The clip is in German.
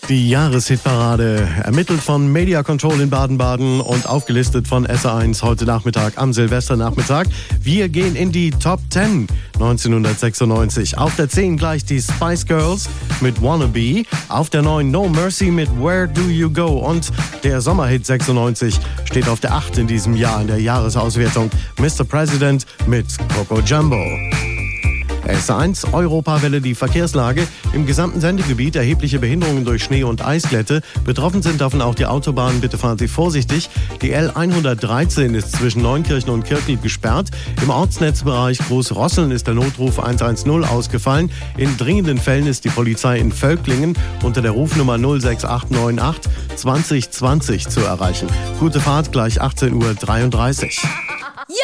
Die Jahreshitparade, ermittelt von Media Control in Baden-Baden und aufgelistet von SR1 heute Nachmittag am Silvesternachmittag. Wir gehen in die Top 10 1996. Auf der 10 gleich die Spice Girls mit Wannabe. Auf der 9 No Mercy mit Where Do You Go. Und der Sommerhit 96 steht auf der 8 in diesem Jahr in der Jahresauswertung. Mr. President mit Coco Jumbo. SR1 Europawelle, die Verkehrslage. Im gesamten Sendegebiet erhebliche Behinderungen durch Schnee- und Eisglätte. Betroffen sind davon auch die Autobahnen. Bitte fahren Sie vorsichtig. Die L113 ist zwischen Neunkirchen und Kirkel gesperrt. Im Ortsnetzbereich Großrosseln ist der Notruf 110 ausgefallen. In dringenden Fällen ist die Polizei in Völklingen unter der Rufnummer 06898 2020 zu erreichen. Gute Fahrt, gleich 18:33 Uhr.